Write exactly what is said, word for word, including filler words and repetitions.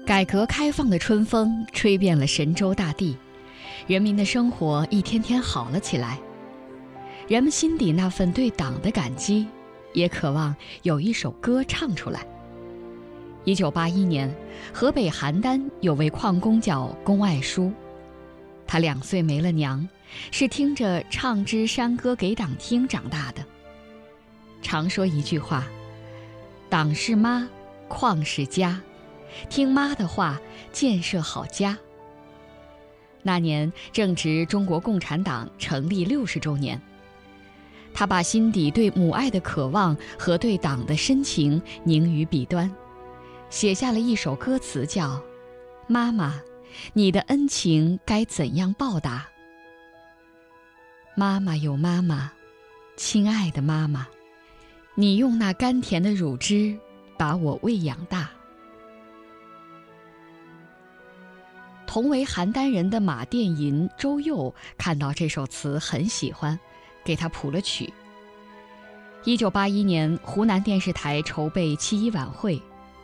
改革开放的春风吹遍了神州大地，人民的生活一天天好了起来。人们心底那份对党的感激，也渴望有一首歌唱出来。一九八一年，河北邯郸有位矿工叫龚爱书，他两岁没了娘，是听着唱支山歌给党听长大的。常说一句话：党是妈，矿是家，听妈的话，建设好家。那年正值中国共产党成立六十周年，他把心底对母爱的渴望和对党的深情凝于笔端，写下了一首歌词，叫《妈妈，你的恩情该怎样报答》。妈妈有妈妈，亲爱的妈妈，你用那甘甜的乳汁把我喂养大。同为邯郸人的马殿吟周佑看到这首词很喜欢，给他谱了曲。一九八一年，湖南电视台筹备七一晚会，